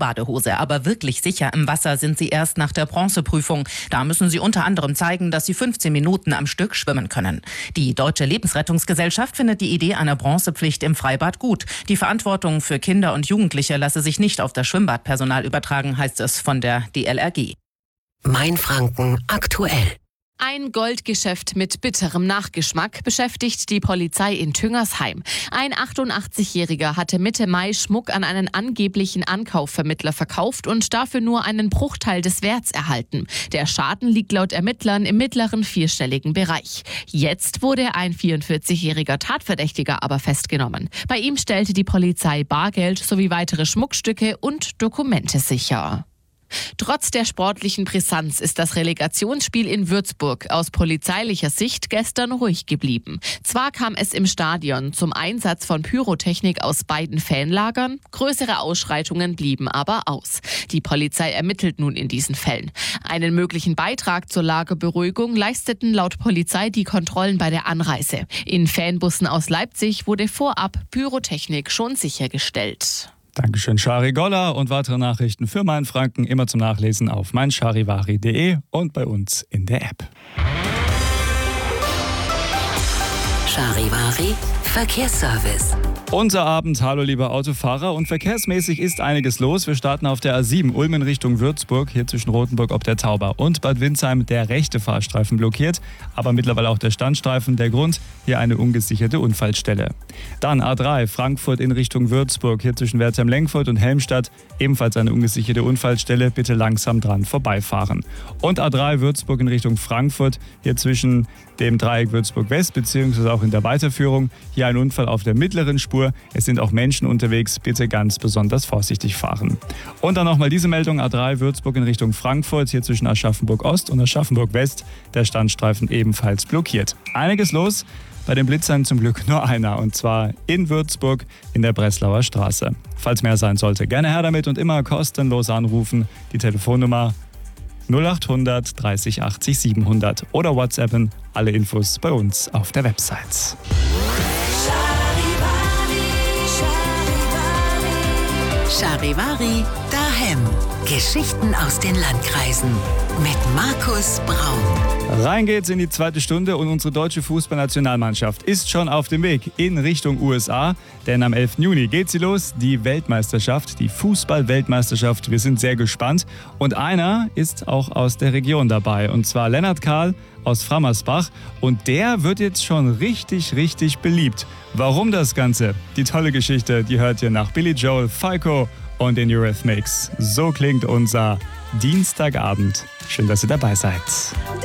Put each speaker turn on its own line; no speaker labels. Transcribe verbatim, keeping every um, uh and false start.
Badehose. Aber wirklich sicher im Wasser sind sie erst nach der Bronzeprüfung. Da müssen sie unter anderem zeigen, dass sie fünfzehn Minuten am Stück schwimmen können. Die Deutsche Lebensrettungsgesellschaft findet die Idee einer Bronzepflicht im Freibad gut. Die Verantwortung für Kinder und Jugendliche lasse sich nicht auf das Schwimmbadpersonal übertragen, heißt es von der D L R G.
Mainfranken aktuell.
Ein Goldgeschäft mit bitterem Nachgeschmack beschäftigt die Polizei in Tüngersheim. Ein achtundachtzigjähriger hatte Mitte Mai Schmuck an einen angeblichen Ankaufvermittler verkauft und dafür nur einen Bruchteil des Werts erhalten. Der Schaden liegt laut Ermittlern im mittleren vierstelligen Bereich. Jetzt wurde ein vierundvierzigjähriger Tatverdächtiger aber festgenommen. Bei ihm stellte die Polizei Bargeld sowie weitere Schmuckstücke und Dokumente sicher. Trotz der sportlichen Brisanz ist das Relegationsspiel in Würzburg aus polizeilicher Sicht gestern ruhig geblieben. Zwar kam es im Stadion zum Einsatz von Pyrotechnik aus beiden Fanlagern, größere Ausschreitungen blieben aber aus. Die Polizei ermittelt nun in diesen Fällen. Einen möglichen Beitrag zur Lageberuhigung leisteten laut Polizei die Kontrollen bei der Anreise. In Fanbussen aus Leipzig wurde vorab Pyrotechnik schon sichergestellt.
Dankeschön, Shari Golla, und weitere Nachrichten für Mainfranken immer zum Nachlesen auf meincharivari punkt de und bei uns in der App.
Charivari Verkehrsservice.
Unser Abend, hallo liebe Autofahrer, und verkehrsmäßig ist einiges los. Wir starten auf der A sieben Ulm in Richtung Würzburg, hier zwischen Rothenburg ob der Tauber und Bad Windsheim der rechte Fahrstreifen blockiert, aber mittlerweile auch der Standstreifen. Der Grund, hier eine ungesicherte Unfallstelle. Dann A drei Frankfurt in Richtung Würzburg, hier zwischen Wertheim-Lenkfurt und Helmstadt, ebenfalls eine ungesicherte Unfallstelle, bitte langsam dran vorbeifahren. Und A drei Würzburg in Richtung Frankfurt, hier zwischen dem Dreieck Würzburg-West beziehungsweise auch in der Weiterführung, hier ein Unfall auf der mittleren Spur. Es sind auch Menschen unterwegs, bitte ganz besonders vorsichtig fahren. Und dann nochmal diese Meldung, A drei Würzburg in Richtung Frankfurt, hier zwischen Aschaffenburg-Ost und Aschaffenburg-West, der Standstreifen ebenfalls blockiert. Einiges los, bei den Blitzern zum Glück nur einer, und zwar in Würzburg in der Breslauer Straße. Falls mehr sein sollte, gerne her damit und immer kostenlos anrufen. Die Telefonnummer null acht hundert dreißig achtzig siebenhundert oder WhatsAppen, alle Infos bei uns auf der Website.
Charivari daheim. Geschichten aus den Landkreisen mit Markus Braun.
Rein geht's in die zweite Stunde und unsere deutsche Fußballnationalmannschaft ist schon auf dem Weg in Richtung U S A. Denn am elften Juni geht sie los, die Weltmeisterschaft, die Fußball-Weltmeisterschaft. Wir sind sehr gespannt. Und einer ist auch aus der Region dabei, und zwar Lennart Kahl aus Frammersbach. Und der wird jetzt schon richtig, richtig beliebt. Warum das Ganze? Die tolle Geschichte, die hört ihr nach Billy Joel, Falco und den Eurythmics. So klingt unser Dienstagabend. Schön, dass ihr dabei seid.